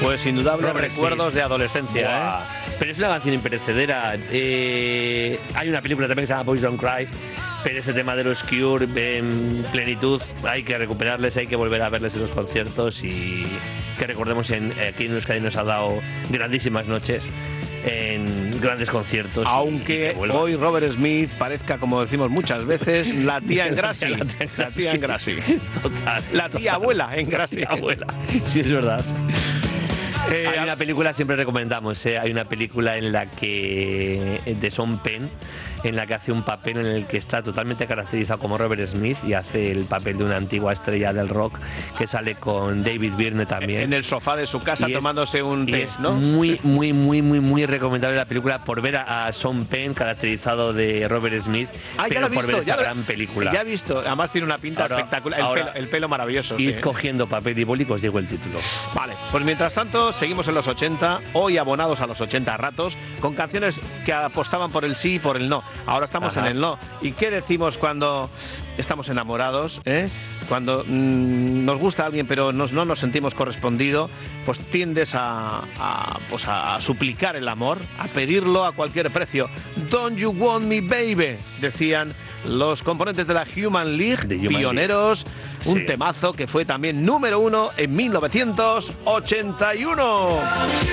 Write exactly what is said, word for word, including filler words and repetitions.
Pues indudables Robert recuerdos Smith. de adolescencia, Buah. ¿eh? Pero es una canción imperecedera. Eh, hay una película también que se llama Boys Don't Cry, pero ese tema de los Cure en plenitud hay que recuperarles, hay que volver a verles en los conciertos y que recordemos en, aquí en Euskadi nos ha dado grandísimas noches en grandes conciertos. Aunque y, y hoy Robert Smith parezca, como decimos muchas veces, la tía en Grassi. La tía en La tía en Grassi. Total. La tía total. abuela en Grassi. La tía abuela. Sí, es verdad. Eh, Hay una película, siempre recomendamos, ¿eh? Hay una película en la que, de Sean Penn, en la que hace un papel en el que está totalmente caracterizado como Robert Smith y hace el papel de una antigua estrella del rock que sale con David Byrne también. En el sofá de su casa Y es- tomándose un y té, es ¿no? muy, muy, muy, muy, muy recomendable la película por ver a, a Sean Penn caracterizado de Robert Smith, Ah, ya pero lo he por visto, ver ya esa lo- gran película. Ya he visto, además tiene una pinta Ahora- espectacular. El, ahora- pelo, el pelo maravilloso. Y sí. cogiendo papel y boli, os digo el título. Vale, pues mientras tanto, seguimos en los ochenta, hoy abonados a los ochenta a ratos, con canciones que apostaban por el sí y por el no. Ahora estamos Ajá. en el no. ¿Y qué decimos cuando estamos enamorados? ¿eh? Cuando mmm, nos gusta alguien pero nos, no nos sentimos correspondido, pues tiendes a, a, pues a suplicar el amor, a pedirlo a cualquier precio. Don't you want me, baby, decían los componentes de la Human League, The Human pioneros, un Sí. temazo que fue también número uno en mil novecientos ochenta y uno.